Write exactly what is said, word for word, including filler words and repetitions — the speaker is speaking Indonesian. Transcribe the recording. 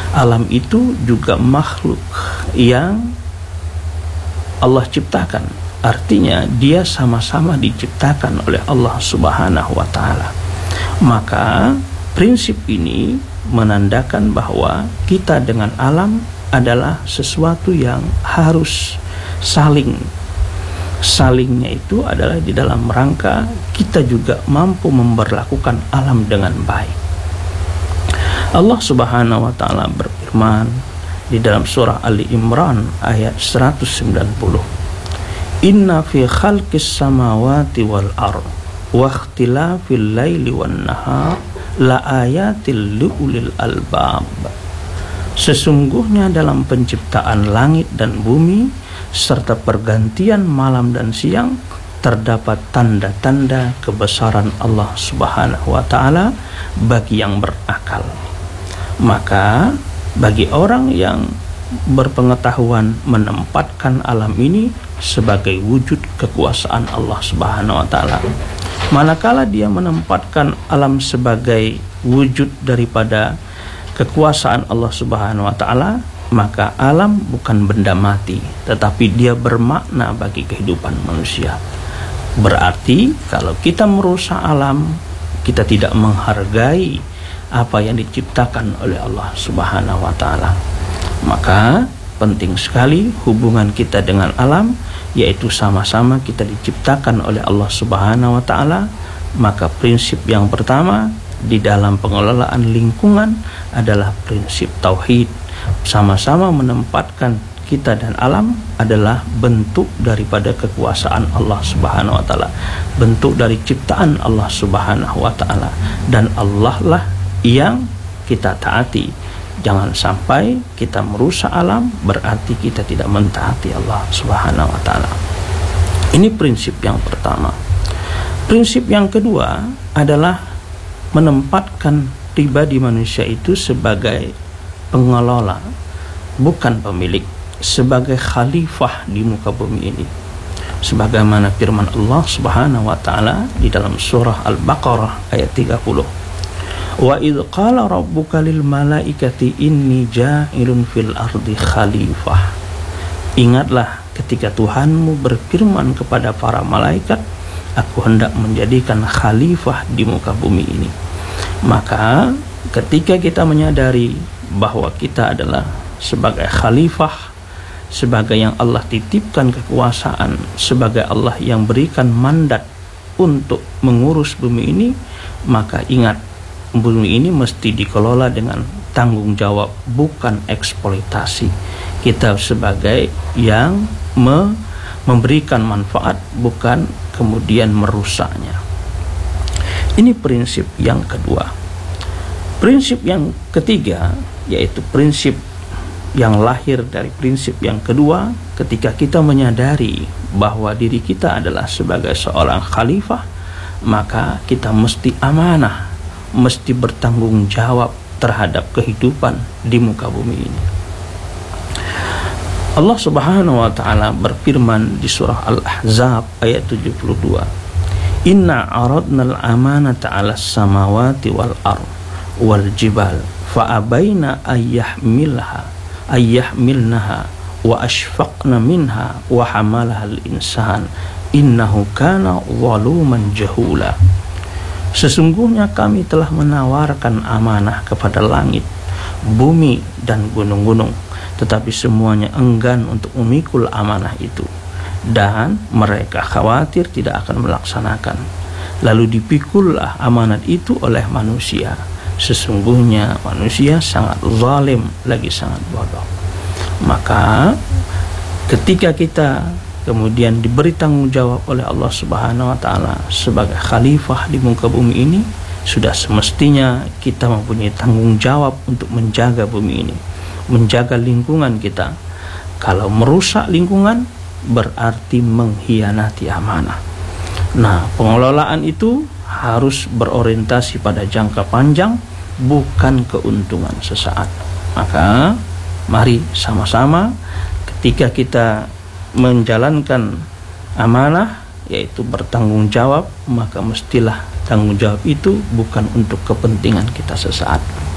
Alam itu juga makhluk yang Allah ciptakan. Artinya dia sama-sama diciptakan oleh Allah Subhanahu wa ta'ala. Maka prinsip ini menandakan bahwa kita dengan alam adalah sesuatu yang harus saling. Salingnya itu adalah di dalam rangka kita juga mampu memperlakukan alam dengan baik. Allah Subhanahu wa ta'ala berfirman di dalam surah Ali Imran ayat seratus sembilan puluh, Inna fi khalqis samawati wal ard wa ikhtilafil laili wan nahar la ayatil liulil albab. Sesungguhnya dalam penciptaan langit dan bumi serta pergantian malam dan siang terdapat tanda-tanda kebesaran Allah Subhanahu wa ta'ala bagi yang berakal. Maka bagi orang yang berpengetahuan menempatkan alam ini sebagai wujud kekuasaan Allah Subhanahu wa ta'ala, manakala dia menempatkan alam sebagai wujud daripada kekuasaan Allah Subhanahu wa ta'ala, maka alam bukan benda mati, tetapi dia bermakna bagi kehidupan manusia. Berarti kalau kita merusak alam, kita tidak menghargai apa yang diciptakan oleh Allah Subhanahu wa ta'ala. Maka penting sekali hubungan kita dengan alam, yaitu sama-sama kita diciptakan oleh Allah Subhanahu wa ta'ala. Maka prinsip yang pertama di dalam pengelolaan lingkungan adalah prinsip tauhid. Sama-sama menempatkan kita dan alam adalah bentuk daripada kekuasaan Allah Subhanahu wa ta'ala, bentuk dari ciptaan Allah Subhanahu wa ta'ala, dan Allah lah yang kita taati. Jangan sampai kita merusak alam, berarti kita tidak mentaati Allah Subhanahu wa ta'ala. Ini prinsip yang pertama. Prinsip yang kedua adalah menempatkan pribadi manusia itu sebagai pengelola, bukan pemilik, sebagai khalifah di muka bumi ini. Sebagaimana firman Allah Subhanahu wa ta'ala di dalam surah Al-Baqarah ayat tiga puluh. Wa idh qala rabbuka lil malaikati inni ja'ilun fil ardi khalifah. Ingatlah ketika Tuhanmu berfirman kepada para malaikat, aku hendak menjadikan khalifah di muka bumi ini. Maka ketika kita menyadari bahwa kita adalah sebagai khalifah, sebagai yang Allah titipkan kekuasaan, sebagai Allah yang berikan mandat untuk mengurus bumi ini, maka ingat, bumi ini mesti dikelola dengan tanggung jawab, bukan eksploitasi. Kita sebagai yang me memberikan manfaat, bukan kemudian merusaknya. Ini prinsip yang kedua. Prinsip yang ketiga, yaitu prinsip yang lahir dari prinsip yang kedua, ketika kita menyadari bahwa diri kita adalah sebagai seorang khalifah, maka kita mesti amanah, mesti bertanggung jawab terhadap kehidupan di muka bumi ini. Allah Subhanahu wa ta'ala berfirman di surah Al-Ahzab ayat tujuh puluh dua, Inna aradnal amanata 'alas samawati wal ard wal jibal fa'abaina ayyahmilha ayyahmilnaha wa ashfaqna minha wa hamalaha al-insan innahu kana zaluman jahula. Sesungguhnya kami telah menawarkan amanah kepada langit, bumi dan gunung-gunung, tetapi semuanya enggan untuk memikul amanah itu, dan mereka khawatir tidak akan melaksanakan. Lalu dipikullah amanat itu oleh manusia. Sesungguhnya manusia sangat zalim, lagi sangat bodoh. Maka ketika kita kemudian diberi tanggung jawab oleh Allah Subhanahu wa ta'ala sebagai khalifah di muka bumi ini, sudah semestinya kita mempunyai tanggung jawab untuk menjaga bumi ini, menjaga lingkungan kita. Kalau merusak lingkungan berarti mengkhianati amanah. Nah, pengelolaan itu harus berorientasi pada jangka panjang, bukan keuntungan sesaat. Maka mari sama-sama ketika kita menjalankan amanah, yaitu bertanggung jawab, maka mestilah tanggung jawab itu bukan untuk kepentingan kita sesaat.